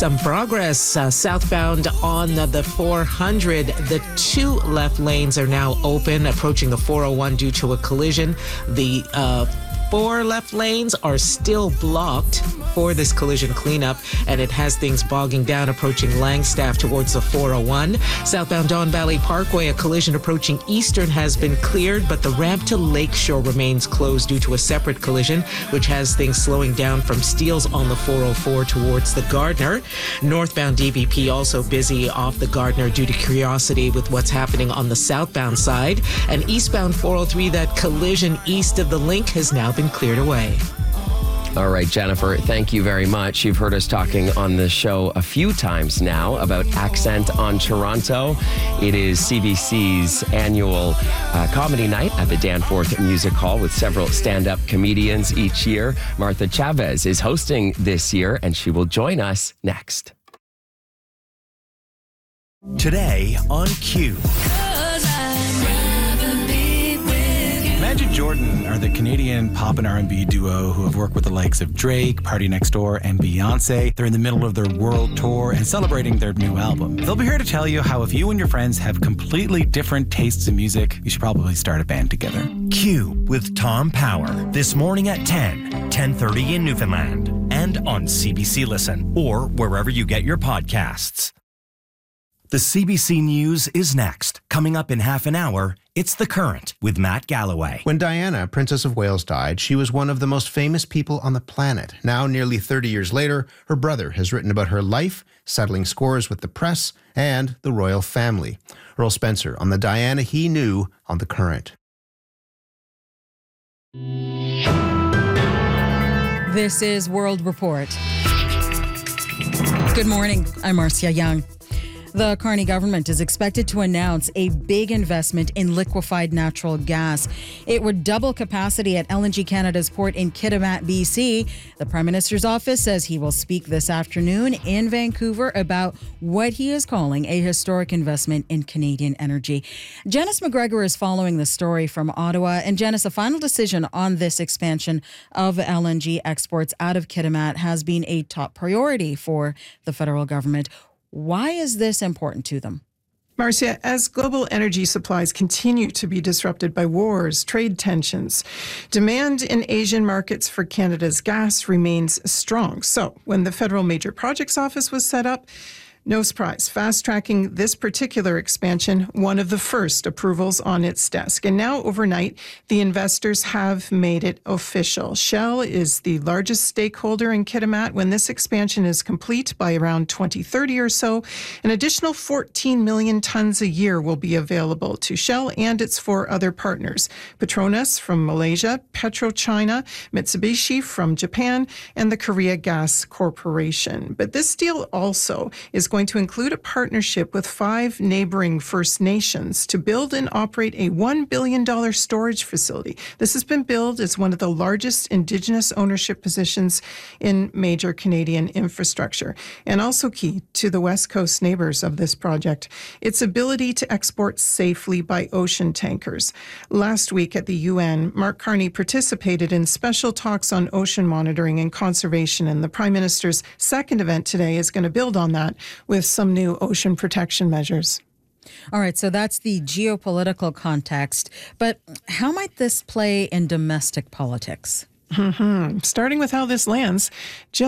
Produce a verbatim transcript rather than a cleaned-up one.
Some progress uh, southbound on the four hundred. The two left lanes are now open, approaching the four oh one due to a collision. The uh, four left lanes are still blocked for this collision cleanup, and it has things bogging down approaching Langstaff towards the four oh one. Southbound Don Valley Parkway, a collision approaching Eastern has been cleared, but the ramp to Lakeshore remains closed due to a separate collision, which has things slowing down from Steeles on the four oh four towards the Gardner. Northbound D V P also busy off the Gardner due to curiosity with what's happening on the southbound side. And eastbound four oh three, that collision east of the link has now been cleared away. All right, Jennifer, thank you very much. You've heard us talking on the show a few times now about Accent on Toronto. It is C B C's annual uh, comedy night at the Danforth Music Hall with several stand-up comedians each year. Martha Chavez is hosting this year, and she will join us next. Today on Q. Magic Jordan are the Canadian pop and R and B duo who have worked with the likes of Drake, Party Next Door, and Beyonce. They're in the middle of their world tour and celebrating their new album. They'll be here to tell you how if you and your friends have completely different tastes in music, you should probably start a band together. Q with Tom Power. This morning at ten, ten thirty in Newfoundland. And on C B C Listen or wherever you get your podcasts. The C B C News is next. Coming up in half an hour, it's The Current with Matt Galloway. When Diana, Princess of Wales, died, she was one of the most famous people on the planet. Now, nearly thirty years later, her brother has written about her life, settling scores with the press, and the royal family. Earl Spencer on the Diana he knew on The Current. This is World Report. Good morning. I'm Marcia Young. The Carney government is expected to announce a big investment in liquefied natural gas. It would double capacity at L N G Canada's port in Kitimat, B C. The Prime Minister's office says he will speak this afternoon in Vancouver about what he is calling a historic investment in Canadian energy. Janice McGregor is following the story from Ottawa. And Janice, a final decision on this expansion of L N G exports out of Kitimat has been a top priority for the federal government. Why is this important to them? Marcia, as global energy supplies continue to be disrupted by wars, trade tensions, demand in Asian markets for Canada's gas remains strong. So when the Federal Major Projects Office was set up, no surprise, fast-tracking this particular expansion, one of the first approvals on its desk. And now, overnight, the investors have made it official. Shell is the largest stakeholder in Kitimat. When this expansion is complete by around twenty thirty or so, an additional fourteen million tons a year will be available to Shell and its four other partners: Petronas from Malaysia, PetroChina, Mitsubishi from Japan, and the Korea Gas Corporation. But this deal also is going to include a partnership with five neighboring First Nations to build and operate a one billion dollars storage facility. This has been billed as one of the largest Indigenous ownership positions in major Canadian infrastructure, and also key to the West Coast neighbors of this project, its ability to export safely by ocean tankers. Last week at the U N, Mark Carney participated in special talks on ocean monitoring and conservation, and the Prime Minister's second event today is going to build on that with some new ocean protection measures. All right, so that's the geopolitical context. But how might this play in domestic politics? Mm-hmm. Starting with how this lands, just